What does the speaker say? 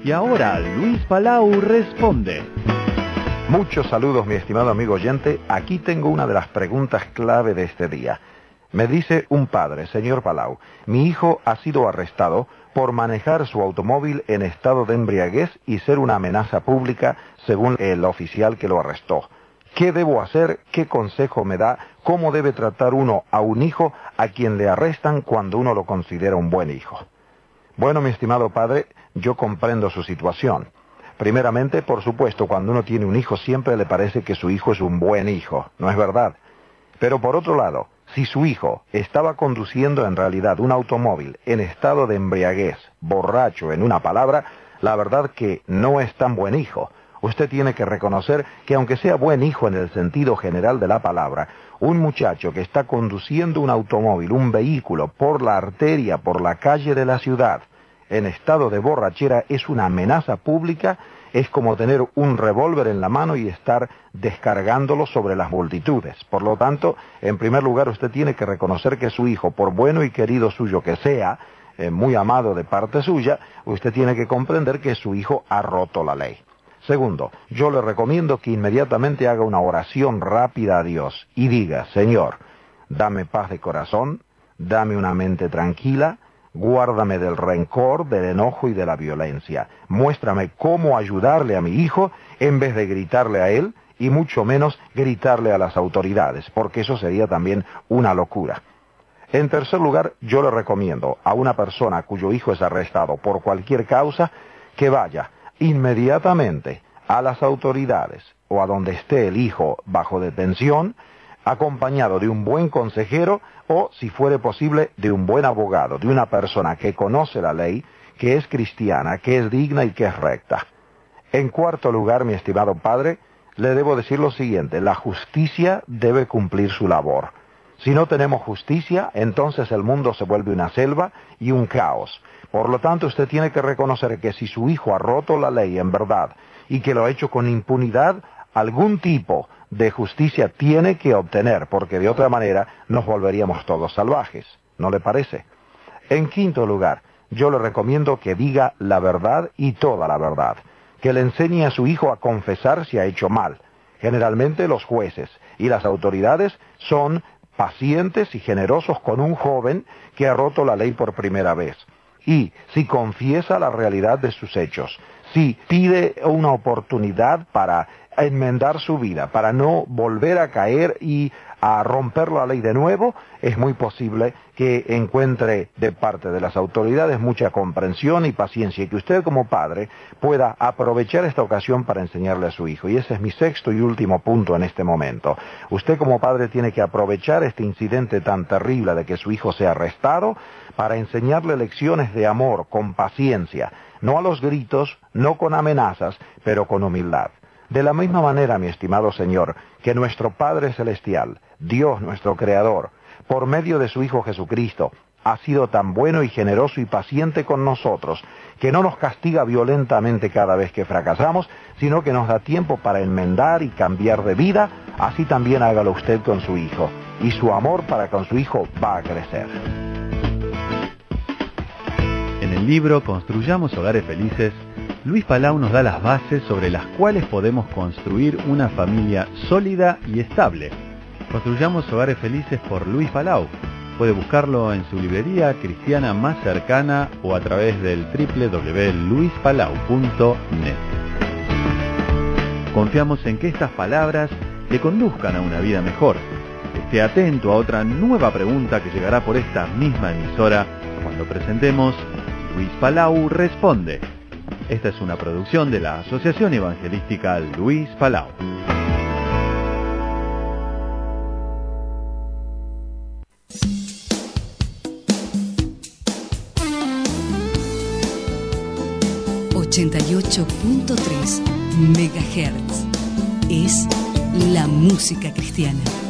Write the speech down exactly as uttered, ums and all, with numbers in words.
Y ahora Luis Palau responde. Muchos saludos, mi estimado amigo oyente. Aquí tengo una de las preguntas clave de este día. Me dice un padre: señor Palau, mi hijo ha sido arrestado por manejar su automóvil en estado de embriaguez y ser una amenaza pública, según el oficial que lo arrestó. ¿Qué debo hacer? ¿Qué consejo me da? ¿Cómo debe tratar uno a un hijo a quien le arrestan cuando uno lo considera un buen hijo? Bueno, mi estimado padre, yo comprendo su situación. Primeramente, por supuesto, cuando uno tiene un hijo siempre le parece que su hijo es un buen hijo, ¿no es verdad? Pero por otro lado, si su hijo estaba conduciendo en realidad un automóvil en estado de embriaguez, borracho en una palabra, la verdad que no es tan buen hijo. Usted tiene que reconocer que aunque sea buen hijo en el sentido general de la palabra, un muchacho que está conduciendo un automóvil, un vehículo, por la arteria, por la calle de la ciudad, en estado de borrachera, es una amenaza pública, es como tener un revólver en la mano y estar descargándolo sobre las multitudes. Por lo tanto, en primer lugar, usted tiene que reconocer que su hijo, por bueno y querido suyo que sea, eh, muy amado de parte suya, usted tiene que comprender que su hijo ha roto la ley. Segundo, yo le recomiendo que inmediatamente haga una oración rápida a Dios y diga: Señor, dame paz de corazón, dame una mente tranquila, guárdame del rencor, del enojo y de la violencia. Muéstrame cómo ayudarle a mi hijo en vez de gritarle a él y mucho menos gritarle a las autoridades, porque eso sería también una locura. En tercer lugar, yo le recomiendo a una persona cuyo hijo es arrestado por cualquier causa que vaya inmediatamente a las autoridades o a donde esté el hijo bajo detención, acompañado de un buen consejero o, si fuere posible, de un buen abogado, de una persona que conoce la ley, que es cristiana, que es digna y que es recta. En cuarto lugar, mi estimado padre, le debo decir lo siguiente: la justicia debe cumplir su labor. Si no tenemos justicia, entonces el mundo se vuelve una selva y un caos. Por lo tanto, usted tiene que reconocer que si su hijo ha roto la ley en verdad y que lo ha hecho con impunidad, algún tipo de justicia tiene que obtener, porque de otra manera nos volveríamos todos salvajes. ¿No le parece? En quinto lugar, yo le recomiendo que diga la verdad y toda la verdad, que le enseñe a su hijo a confesar si ha hecho mal. Generalmente los jueces y las autoridades son pacientes y generosos con un joven que ha roto la ley por primera vez. Y si confiesa la realidad de sus hechos, si pide una oportunidad para enmendar su vida, para no volver a caer y a romper la ley de nuevo, es muy posible que encuentre de parte de las autoridades mucha comprensión y paciencia, y que usted como padre pueda aprovechar esta ocasión para enseñarle a su hijo. Y ese es mi sexto y último punto en este momento. Usted como padre tiene que aprovechar este incidente tan terrible de que su hijo sea arrestado para enseñarle lecciones de amor, con paciencia, no a los gritos, no con amenazas, pero con humildad. De la misma manera, mi estimado Señor, que nuestro Padre Celestial, Dios nuestro Creador, por medio de su Hijo Jesucristo, ha sido tan bueno y generoso y paciente con nosotros, que no nos castiga violentamente cada vez que fracasamos, sino que nos da tiempo para enmendar y cambiar de vida, así también hágalo usted con su Hijo, y su amor para con su Hijo va a crecer. En el libro Construyamos Hogares Felices, Luis Palau nos da las bases sobre las cuales podemos construir una familia sólida y estable. Construyamos Hogares Felices por Luis Palau. Puede buscarlo en su librería cristiana más cercana o a través del doble u doble u doble u punto luis palau punto net. Confiamos en que estas palabras le conduzcan a una vida mejor. Esté atento a otra nueva pregunta que llegará por esta misma emisora cuando presentemos Luis Palau Responde. Esta es una producción de la Asociación Evangelística Luis Palau. ochenta y ocho punto tres megahertz es la música cristiana.